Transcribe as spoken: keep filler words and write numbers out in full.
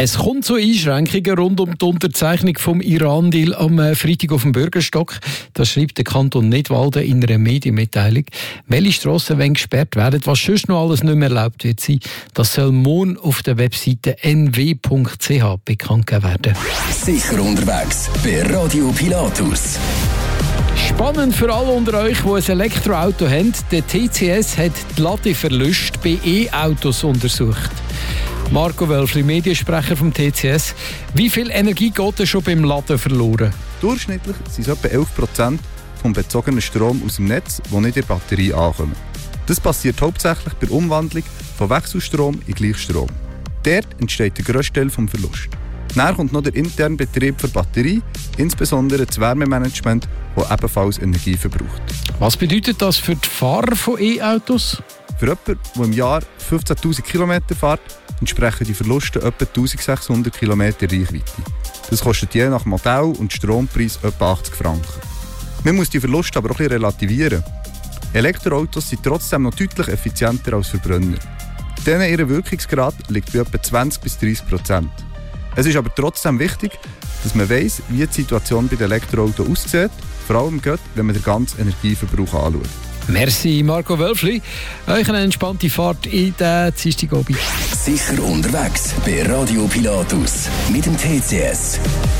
Es kommt zu Einschränkungen rund um die Unterzeichnung vom Iran-Deal am Freitag auf dem Bürgerstock. Das schreibt der Kanton Nidwalden in einer Medienmitteilung. Welche Strassen wollen gesperrt werden, was sonst noch alles nicht mehr erlaubt wird sein, das soll morgen auf der Webseite n w punkt c h bekannt gegeben werden. Sicher unterwegs bei Radio Pilatus. Spannend für alle unter euch, die ein Elektroauto haben. Der T C S hat die Ladeverluste bei E-Autos untersucht. Marco Wölfli, Mediensprecher vom T C S. Wie viel Energie geht denn schon beim Laden verloren? Durchschnittlich sind es etwa elf Prozent vom bezogenen Strom aus dem Netz, der nicht in der Batterie ankommt. Das passiert hauptsächlich bei der Umwandlung von Wechselstrom in Gleichstrom. Dort entsteht der grösste Teil des Verlusts. Dann kommt noch der interne Betrieb der Batterie, insbesondere das Wärmemanagement, das ebenfalls Energie verbraucht. Was bedeutet das für die Fahrer von E-Autos? Für jemanden, der im Jahr fünfzehntausend Kilometer fährt, entsprechen die Verluste etwa eintausendsechshundert Kilometer Reichweite. Das kostet je nach Modell und Strompreis etwa achtzig Franken. Man muss die Verluste aber auch ein bisschen relativieren. Elektroautos sind trotzdem noch deutlich effizienter als Verbrenner. Denen ihr Wirkungsgrad liegt bei etwa zwanzig bis dreißig Prozent. Es ist aber trotzdem wichtig, dass man weiss, wie die Situation bei den Elektroautos aussieht, vor allem gerade, wenn man den ganzen Energieverbrauch anschaut. Merci Marco Wölfli. Euch eine entspannte Fahrt in den Dienstagabend. Sicher unterwegs bei Radio Pilatus mit dem T C S.